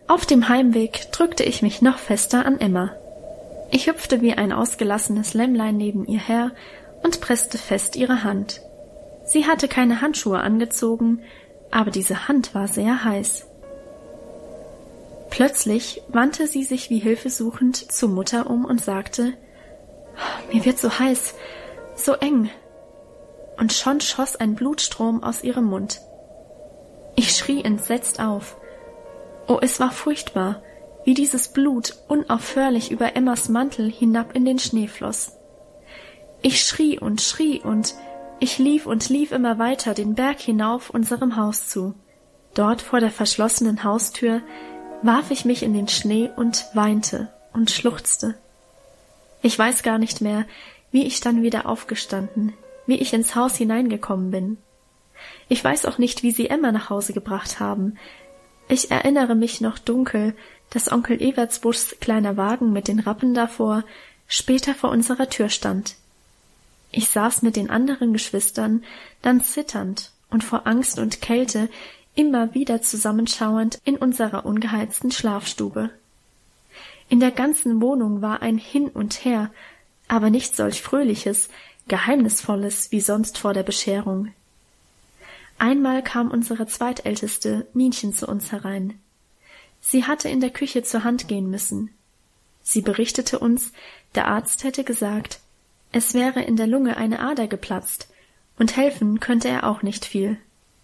Auf dem Heimweg drückte ich mich noch fester an Emma. Ich hüpfte wie ein ausgelassenes Lämmlein neben ihr her und presste fest ihre Hand. Sie hatte keine Handschuhe angezogen, aber diese Hand war sehr heiß. Plötzlich wandte sie sich wie hilfesuchend zur Mutter um und sagte: »Mir wird so heiß, so eng.« Und schon schoss ein Blutstrom aus ihrem Mund. Ich schrie entsetzt auf. Oh, es war furchtbar, wie dieses Blut unaufhörlich über Emmas Mantel hinab in den Schnee floss. Ich schrie und ich lief und lief immer weiter den Berg hinauf unserem Haus zu. Dort vor der verschlossenen Haustür warf ich mich in den Schnee und weinte und schluchzte. Ich weiß gar nicht mehr, wie ich dann wieder aufgestanden, wie ich ins Haus hineingekommen bin. Ich weiß auch nicht, wie sie Emma nach Hause gebracht haben. Ich erinnere mich noch dunkel, dass Onkel Evertsbuschs kleiner Wagen mit den Rappen davor später vor unserer Tür stand. Ich saß mit den anderen Geschwistern, dann zitternd und vor Angst und Kälte immer wieder zusammenschauernd in unserer ungeheizten Schlafstube. In der ganzen Wohnung war ein Hin und Her, aber nicht solch fröhliches, geheimnisvolles wie sonst vor der Bescherung. Einmal kam unsere zweitälteste, Minchen, zu uns herein. Sie hatte in der Küche zur Hand gehen müssen. Sie berichtete uns, der Arzt hätte gesagt, es wäre in der Lunge eine Ader geplatzt, und helfen könnte er auch nicht viel.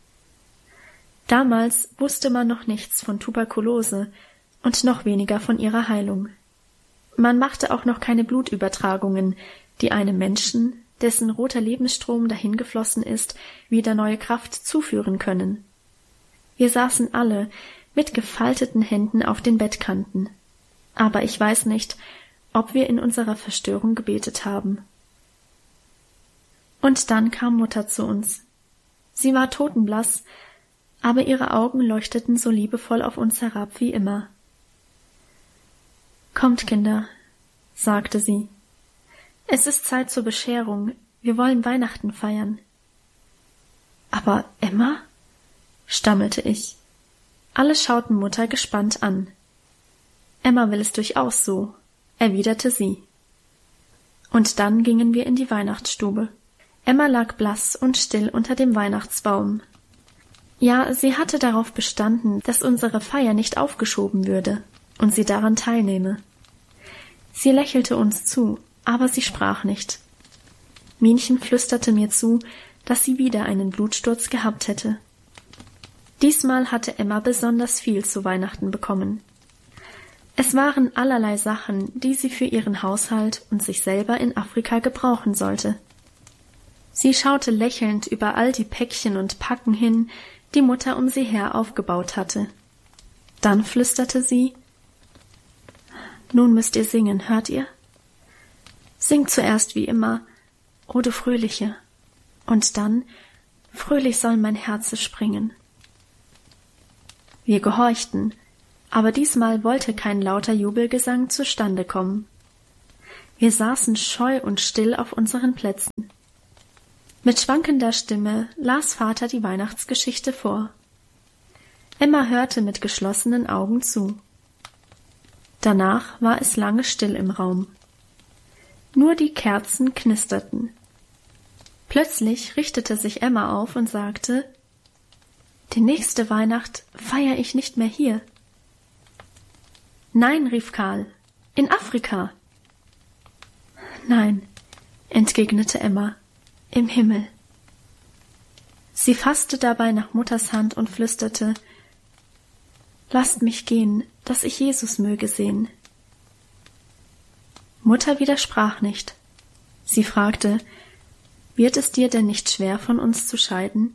Damals wusste man noch nichts von Tuberkulose und noch weniger von ihrer Heilung. Man machte auch noch keine Blutübertragungen, die einem Menschen, dessen roter Lebensstrom dahingeflossen ist, wieder neue Kraft zuführen können. Wir saßen alle mit gefalteten Händen auf den Bettkanten, aber ich weiß nicht, ob wir in unserer Verstörung gebetet haben. Und dann kam Mutter zu uns. Sie war totenblass, aber ihre Augen leuchteten so liebevoll auf uns herab wie immer. »Kommt, Kinder«, sagte sie. »Es ist Zeit zur Bescherung. Wir wollen Weihnachten feiern.« »Aber Emma?«, stammelte ich. Alle schauten Mutter gespannt an. »Emma will es durchaus so«, erwiderte sie. Und dann gingen wir in die Weihnachtsstube. Emma lag blass und still unter dem Weihnachtsbaum. Ja, sie hatte darauf bestanden, dass unsere Feier nicht aufgeschoben würde und sie daran teilnehme. Sie lächelte uns zu, aber sie sprach nicht. Minchen flüsterte mir zu, dass sie wieder einen Blutsturz gehabt hätte. Diesmal hatte Emma besonders viel zu Weihnachten bekommen. Es waren allerlei Sachen, die sie für ihren Haushalt und sich selber in Afrika gebrauchen sollte. Sie schaute lächelnd über all die Päckchen und Packen hin, die Mutter um sie her aufgebaut hatte. Dann flüsterte sie: »Nun müsst ihr singen, hört ihr? Singt zuerst wie immer, o du Fröhliche, und dann, fröhlich soll mein Herze springen.« Wir gehorchten, aber diesmal wollte kein lauter Jubelgesang zustande kommen. Wir saßen scheu und still auf unseren Plätzen. Mit schwankender Stimme las Vater die Weihnachtsgeschichte vor. Emma hörte mit geschlossenen Augen zu. Danach war es lange still im Raum. Nur die Kerzen knisterten. Plötzlich richtete sich Emma auf und sagte: »Die nächste Weihnacht feiere ich nicht mehr hier.« »Nein«, rief Karl, »in Afrika.« »Nein«, entgegnete Emma, »im Himmel.« Sie fasste dabei nach Mutters Hand und flüsterte: »Lasst mich gehen, dass ich Jesus möge sehen.« Mutter widersprach nicht. Sie fragte: »Wird es dir denn nicht schwer, von uns zu scheiden?«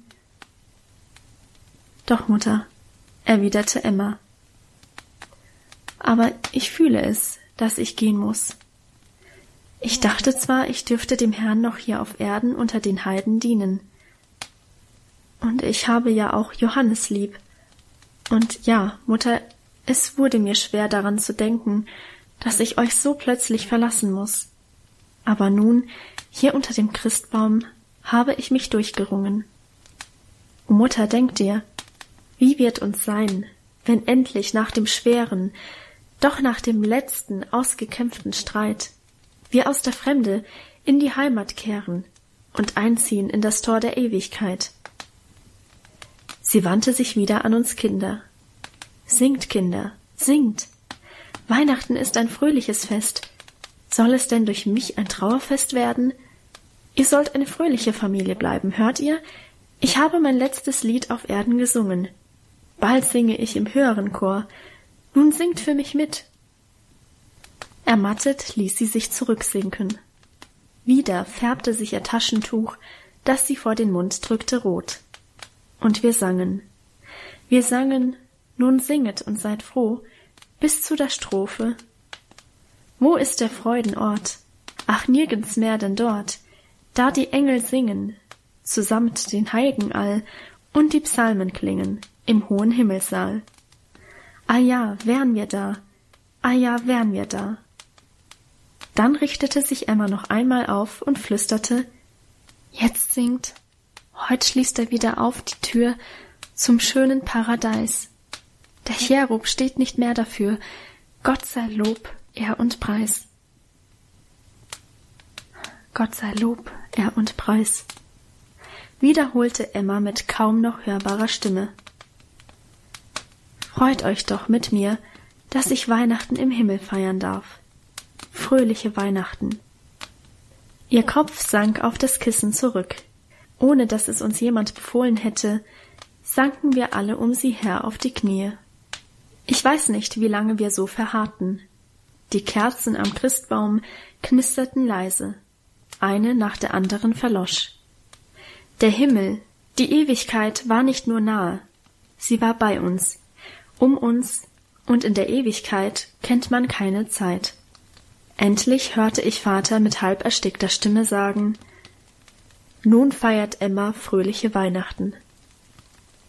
»Doch, Mutter«, erwiderte Emma. »Aber ich fühle es, dass ich gehen muss. Ich dachte zwar, ich dürfte dem Herrn noch hier auf Erden unter den Heiden dienen. Und ich habe ja auch Johannes lieb. Und ja, Mutter, es wurde mir schwer daran zu denken, dass ich euch so plötzlich verlassen muss. Aber nun, hier unter dem Christbaum, habe ich mich durchgerungen. O Mutter, denk dir, wie wird uns sein, wenn endlich nach dem schweren, doch nach dem letzten ausgekämpften Streit wir aus der Fremde in die Heimat kehren und einziehen in das Tor der Ewigkeit. Sie wandte sich wieder an uns Kinder. Singt, Kinder, singt! Weihnachten ist ein fröhliches Fest. Soll es denn durch mich ein Trauerfest werden? Ihr sollt eine fröhliche Familie bleiben, hört ihr? Ich habe mein letztes Lied auf Erden gesungen. Bald singe ich im höheren Chor. Nun singt für mich mit. Ermattet ließ sie sich zurücksinken. Wieder färbte sich ihr Taschentuch, das sie vor den Mund drückte, rot. Und wir sangen, nun singet und seid froh, bis zu der Strophe. Wo ist der Freudenort? Ach, nirgends mehr denn dort, da die Engel singen, zusammt den Heiligen all, und die Psalmen klingen im hohen Himmelssaal. Ah ja, wären wir da, ah ja, wären wir da. Dann richtete sich Emma noch einmal auf und flüsterte, jetzt singt, heut schließt er wieder auf die Tür zum schönen Paradies. Der Cherub steht nicht mehr dafür, Gott sei Lob, Ehr und Preis. Gott sei Lob, Ehr und Preis, wiederholte Emma mit kaum noch hörbarer Stimme. Freut euch doch mit mir, dass ich Weihnachten im Himmel feiern darf. Fröhliche Weihnachten. Ihr Kopf sank auf das Kissen zurück. Ohne dass es uns jemand befohlen hätte, sanken wir alle um sie her auf die Knie. Ich weiß nicht, wie lange wir so verharrten. Die Kerzen am Christbaum knisterten leise. Eine nach der anderen verlosch. Der Himmel, die Ewigkeit war nicht nur nahe, sie war bei uns, um uns, und in der Ewigkeit kennt man keine Zeit. Endlich hörte ich Vater mit halb erstickter Stimme sagen, nun feiert Emma fröhliche Weihnachten.